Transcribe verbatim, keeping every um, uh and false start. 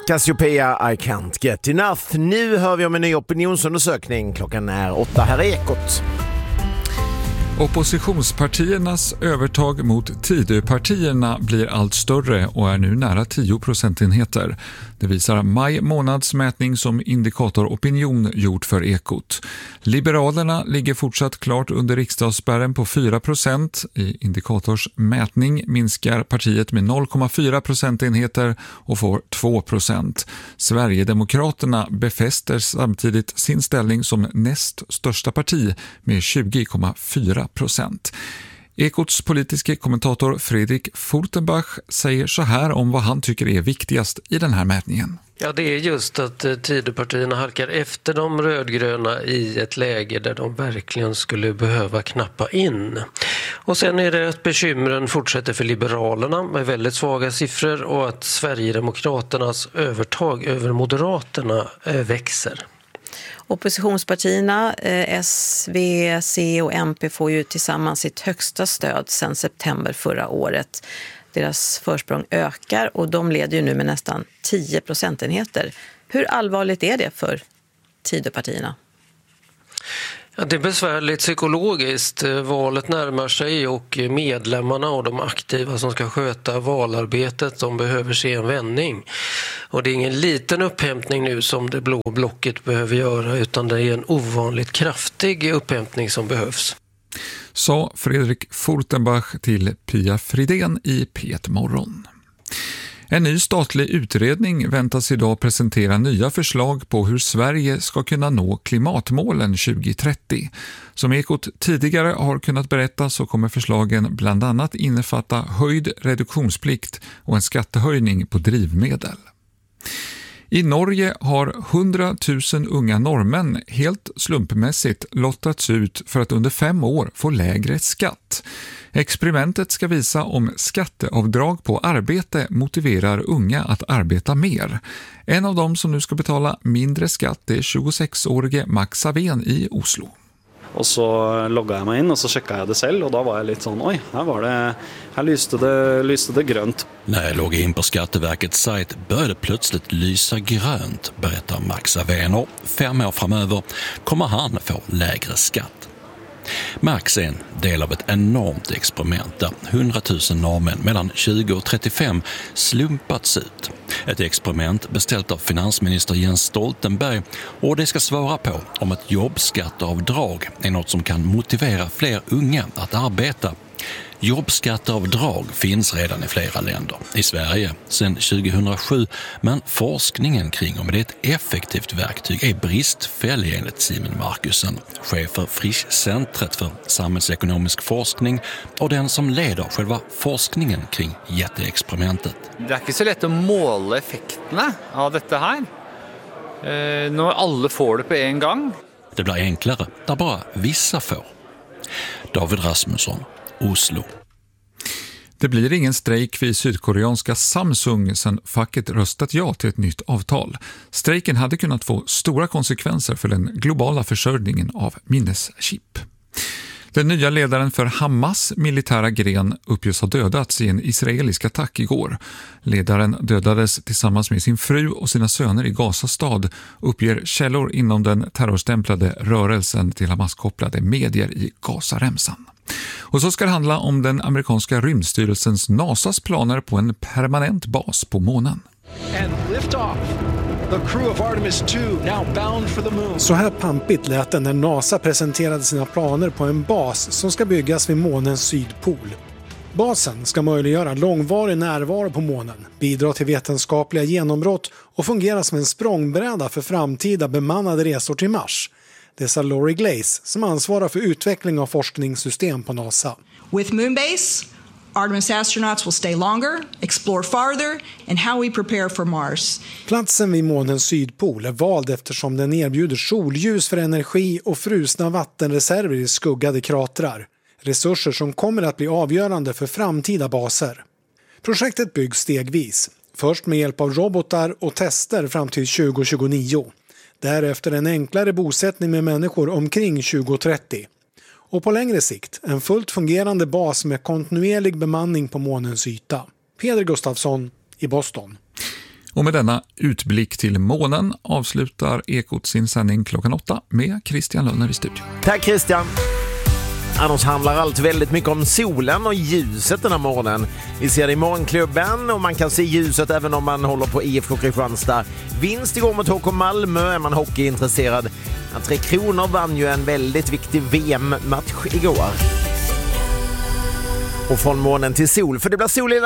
Cassiopeia, I can't get enough. Nu hör vi om en ny opinionsundersökning. Klockan är åtta, här är Ekot. Oppositionspartiernas övertag mot Tidöpartierna blir allt större och är nu nära tio procentenheter. Det visar maj månads mätning som Indikator Opinion gjort för Ekot. Liberalerna ligger fortsatt klart under riksdagsspärren på fyra procent. I Indikators mätning minskar partiet med noll komma fyra procentenheter och får två procent. Sverigedemokraterna befäster samtidigt sin ställning som näst största parti med tjugo komma fyra procent. Ekots politiska kommentator Fredrik Furtenbach säger så här om vad han tycker är viktigast i den här mätningen. Ja, det är just att Tidöpartierna halkar efter de rödgröna i ett läge där de verkligen skulle behöva knappa in. Och sen är det att bekymren fortsätter för Liberalerna med väldigt svaga siffror och att Sverigedemokraternas övertag över Moderaterna växer. Oppositionspartierna, eh, S, V, C och M P får ju tillsammans sitt högsta stöd sedan september förra året. Deras försprång ökar och de leder ju nu med nästan tio procentenheter. Hur allvarligt är det för Tidöpartierna? Ja, det är besvärligt psykologiskt. Valet närmar sig och medlemmarna och de aktiva som ska sköta valarbetet, de behöver se en vändning. Och det är ingen liten upphämtning nu som det blå blocket behöver göra, utan det är en ovanligt kraftig upphämtning som behövs. Sa Fredrik Furtenbach till Pia Fridén i P ett Morgon. En ny statlig utredning väntas idag presentera nya förslag på hur Sverige ska kunna nå klimatmålen tjugo trettio. Som Ekot tidigare har kunnat berätta så kommer förslagen bland annat innefatta höjd reduktionsplikt och en skattehöjning på drivmedel. I Norge har hundratusen unga norrmän helt slumpmässigt lottats ut för att under fem år få lägre skatt. Experimentet ska visa om skatteavdrag på arbete motiverar unga att arbeta mer. En av dem som nu ska betala mindre skatt är tjugosexårige Max Savén i Oslo. Och så loggade jag mig in och så checkade jag det själv och då var jag lite sån, oj, här var det, här lyste det, lyste det grönt. När jag logg in på Skatteverkets sajt började plötsligt lysa grönt, berättar Max Savén. Fem år framöver kommer han få lägre skatt. Max är en del av ett enormt experiment där hundratusen norrmän mellan tjugo och trettiofem slumpats ut. Ett experiment beställt av finansminister Jens Stoltenberg och det ska svara på om ett jobbskatteavdrag är något som kan motivera fler unga att arbeta. Jobbskatteavdrag finns redan i flera länder. I Sverige sedan tjugohundrasju, men forskningen kring om det är ett effektivt verktyg är bristfällig enligt Simon Markusen, chef för Frischcentret för samhällsekonomisk forskning och den som leder själva forskningen kring jätteexperimentet. Det är inte så lätt att måla effekterna av detta här. Eh, när alla får det på en gång. Det blir enklare där bara vissa får. David Rasmusson, Oslo. Det blir ingen strejk vid sydkoreanska Samsung sedan facket röstat ja till ett nytt avtal. Strejken hade kunnat få stora konsekvenser för den globala försörjningen av minneschip. Den nya ledaren för Hamas militära gren uppges ha dödats i en israelisk attack igår. Ledaren dödades tillsammans med sin fru och sina söner i Gaza stad, uppger källor inom den terrorstämplade rörelsen till Hamas-kopplade medier i Gazaremsan. Och så ska det handla om den amerikanska rymdstyrelsens NASAs planer på en permanent bas på månen. Så här pampigt lät det när NASA presenterade sina planer på en bas som ska byggas vid månens sydpol. Basen ska möjliggöra långvarig närvaro på månen, bidra till vetenskapliga genombrott och fungera som en språngbräda för framtida bemannade resor till Mars. Det sa Lori Glaze som ansvarar för utveckling av forskningssystem på NASA. With Moonbase, Artemis astronauts will stay longer, explore farther, and how we prepare for Mars. Platsen vid månens sydpol är vald eftersom den erbjuder solljus för energi och frusna vattenreserver i skuggade kratrar. Resurser som kommer att bli avgörande för framtida baser. Projektet byggs stegvis, först med hjälp av robotar och tester fram till tjugo tjugonio. Därefter en enklare bosättning med människor omkring tjugo trettio. Och på längre sikt en fullt fungerande bas med kontinuerlig bemanning på månens yta. Peder Gustafsson i Boston. Och med denna utblick till månen avslutar Ekot sin sändning klockan åtta med Christian Lönner i studion. Tack Christian! Annars handlar allt väldigt mycket om solen och ljuset den här morgonen. Vi ser det i morgonklubben och man kan se ljuset även om man håller på I F K Kristianstad. Vinst igår mot H K Malmö är man hockeyintresserad. Tre Kronor vann ju en väldigt viktig V M-match igår. Och från månen till sol, för det blir sol i